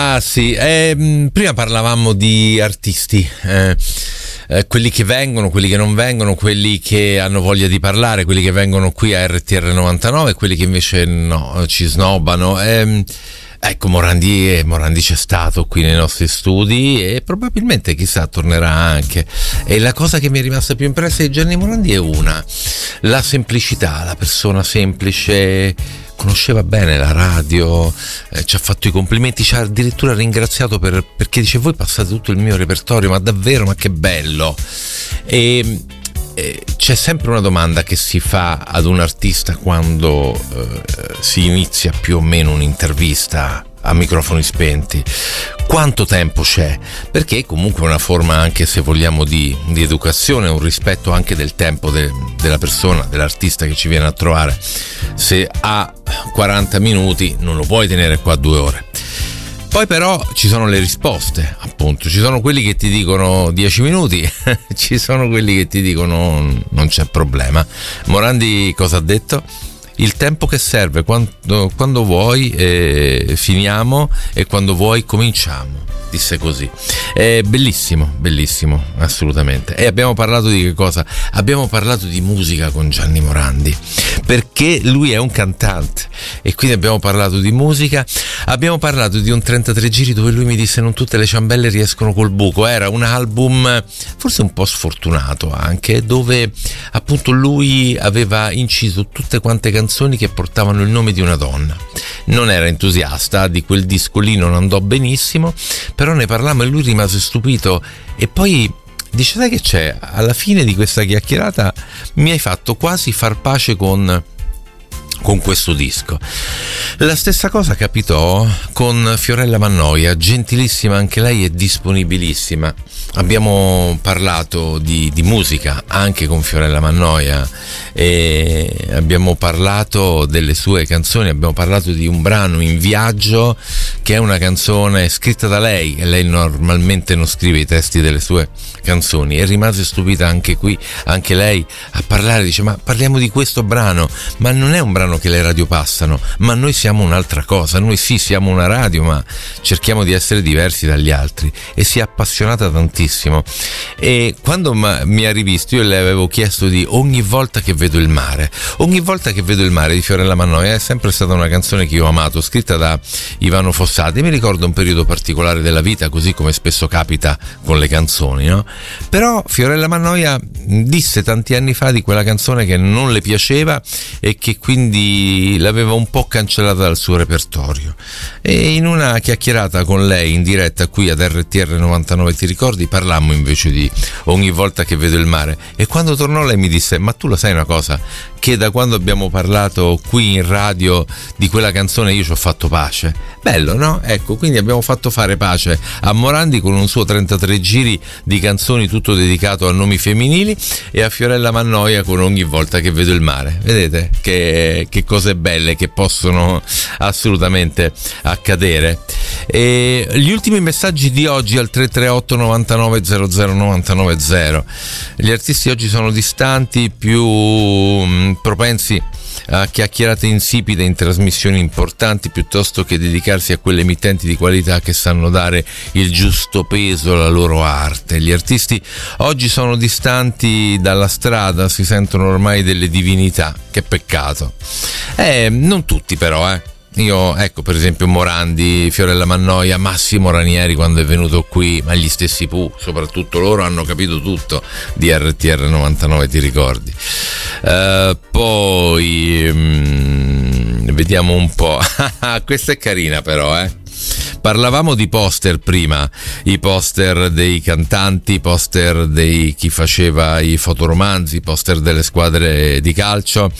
Ah sì, prima parlavamo di artisti, quelli che vengono, quelli che non vengono, quelli che hanno voglia di parlare, quelli che vengono qui a RTR 99 e quelli che invece no, ci snobbano. Ecco, Morandi c'è stato qui nei nostri studi e probabilmente chissà tornerà anche. E la cosa che mi è rimasta più impressa di Gianni Morandi è la semplicità, la persona semplice. Conosceva bene la radio, ci ha fatto i complimenti, ci ha addirittura ringraziato perché dice: voi passate tutto il mio repertorio, ma davvero, ma che bello. E c'è sempre una domanda che si fa ad un artista quando si inizia più o meno un'intervista a microfoni spenti: quanto tempo c'è? Perché comunque è una forma, anche se vogliamo, di educazione, un rispetto anche del tempo della persona, dell'artista che ci viene a trovare. Se ha 40 minuti non lo puoi tenere qua 2 ore. Poi però ci sono le risposte, appunto, ci sono quelli che ti dicono 10 minuti, ci sono quelli che ti dicono non c'è problema. Morandi cosa ha detto? Il tempo che serve, quando vuoi finiamo e quando vuoi cominciamo, disse così. È bellissimo, bellissimo, assolutamente. E abbiamo parlato di che cosa? Abbiamo parlato di musica con Gianni Morandi, perché lui è un cantante e quindi abbiamo parlato di musica. Abbiamo parlato di un 33 giri dove lui mi disse: non tutte le ciambelle riescono col buco. Era un album forse un po' sfortunato anche, dove appunto lui aveva inciso tutte quante canzoni che portavano il nome di una donna. Non era entusiasta di quel disco lì, non andò benissimo, però ne parlammo e lui rimase stupito. E poi dice: sai che c'è? Alla fine di questa chiacchierata mi hai fatto quasi far pace con questo disco. La stessa cosa capitò con Fiorella Mannoia, gentilissima anche lei e disponibilissima. Abbiamo parlato di musica anche con Fiorella Mannoia e abbiamo parlato delle sue canzoni, abbiamo parlato di un brano, In Viaggio, che è una canzone scritta da lei e lei normalmente non scrive i testi delle sue canzoni, e rimase stupita anche qui, anche lei a parlare, dice: ma parliamo di questo brano, ma non è un brano che le radio passano, ma noi siamo un'altra cosa, noi sì siamo una radio, ma cerchiamo di essere diversi dagli altri. E si è appassionata tantissimo, e quando mi ha rivisto io le avevo chiesto di Ogni volta che vedo il mare. Ogni volta che vedo il mare di Fiorella Mannoia è sempre stata una canzone che io ho amato, scritta da Ivano Fossati. Mi ricordo un periodo particolare della vita, così come spesso capita con le canzoni, no? Però Fiorella Mannoia disse tanti anni fa di quella canzone che non le piaceva e che quindi l'aveva un po' cancellata dal suo repertorio. E in una chiacchierata con lei in diretta qui ad RTR 99, ti ricordi, parlammo invece di Ogni volta che vedo il mare, e quando tornò lei mi disse: ma tu lo sai una cosa, che da quando abbiamo parlato qui in radio di quella canzone io ci ho fatto pace. Bello, no? Ecco, quindi abbiamo fatto fare pace a Morandi con un suo 33 giri di canzoni tutto dedicato a nomi femminili, e a Fiorella Mannoia con Ogni volta che vedo il mare. Vedete che cose belle che possono assolutamente accadere. E gli ultimi messaggi di oggi al 338 99 00 990. Gli artisti oggi sono distanti, più propensi a chiacchierate insipide in trasmissioni importanti piuttosto che dedicarsi a quelle emittenti di qualità che sanno dare il giusto peso alla loro arte. Gli artisti oggi sono distanti dalla strada, si sentono ormai delle divinità. Che peccato. Non tutti però, Io, ecco, per esempio Morandi, Fiorella Mannoia, Massimo Ranieri quando è venuto qui, ma gli stessi Pooh, soprattutto loro hanno capito tutto di RTR 99, ti ricordi? Poi vediamo un po'. Questa è carina però, Parlavamo di poster prima, i poster dei cantanti, i poster di chi faceva i fotoromanzi, i poster delle squadre di calcio,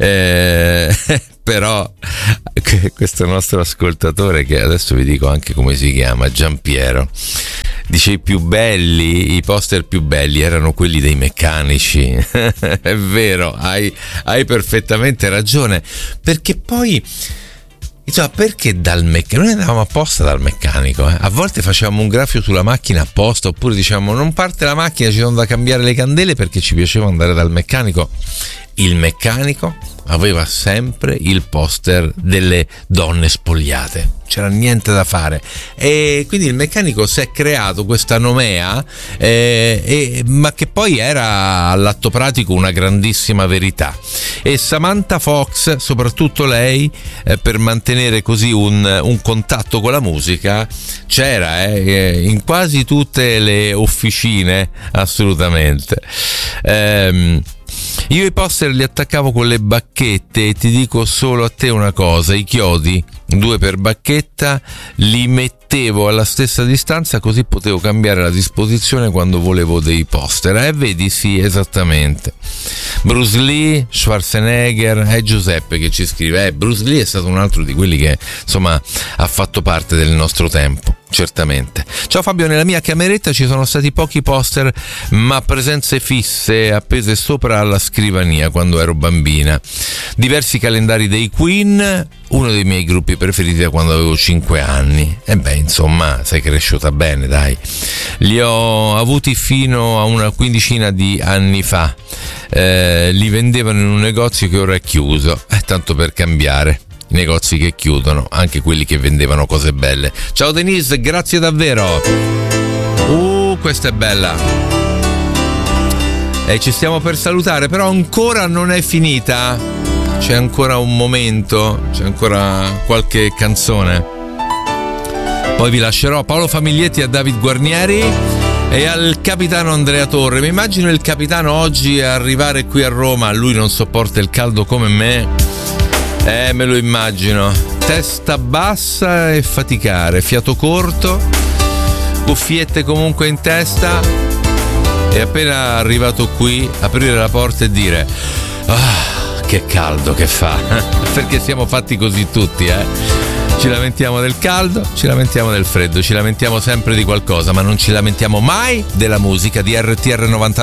però questo nostro ascoltatore, che adesso vi dico anche come si chiama, Giampiero, dice: i poster più belli erano quelli dei meccanici. È vero, hai perfettamente ragione, perché poi perché noi andavamo apposta dal meccanico, a volte facevamo un graffio sulla macchina apposta, oppure diciamo non parte la macchina, ci sono da cambiare le candele, perché ci piaceva andare dal meccanico. il meccanico aveva sempre il poster delle donne spogliate, c'era niente da fare, e quindi il meccanico si è creato questa nomea, ma che poi era all'atto pratico una grandissima verità. E Samantha Fox, soprattutto lei, per mantenere così un contatto con la musica, c'era in quasi tutte le officine, assolutamente. Io i poster li attaccavo con le bacchette e ti dico solo a te una cosa: i chiodi, 2 per bacchetta, li mettevo alla stessa distanza, così potevo cambiare la disposizione quando volevo dei poster. Vedi, sì, esattamente. Bruce Lee, Schwarzenegger, è Giuseppe che ci scrive. Bruce Lee è stato un altro di quelli che insomma ha fatto parte del nostro tempo, certamente. Ciao Fabio, nella mia cameretta ci sono stati pochi poster, ma presenze fisse appese sopra alla scrivania quando ero bambina. Diversi calendari dei Queen, uno dei miei gruppi preferiti da quando avevo 5 anni. E beh, insomma, sei cresciuta bene, dai. Li ho avuti fino a una quindicina di anni fa. Li vendevano in un negozio che ora è chiuso, tanto per cambiare. I negozi che chiudono, anche quelli che vendevano cose belle. Ciao Denise, grazie davvero. Questa è bella. E ci stiamo per salutare, però ancora non è finita. C'è ancora un momento, c'è ancora qualche canzone. Poi vi lascerò Paolo Famiglietti a David Guarnieri e al capitano Andrea Torre. Mi immagino il capitano oggi arrivare qui a Roma, lui non sopporta il caldo come me. Me lo immagino. Testa bassa e faticare, fiato corto, cuffiette comunque in testa, e appena arrivato qui aprire la porta e dire: che caldo che fa. Perché siamo fatti così tutti, Ci lamentiamo del caldo, ci lamentiamo del freddo, ci lamentiamo sempre di qualcosa, ma non ci lamentiamo mai della musica di RTR 99.